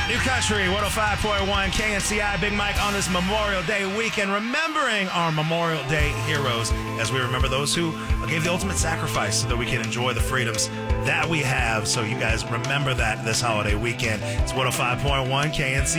New Country 105.1 KNCI. Big Mike on this Memorial Day weekend, remembering our Memorial Day heroes as we remember those who gave the ultimate sacrifice so that we can enjoy the freedoms that we have. So you guys remember that this holiday weekend. It's 105.1 KNCI.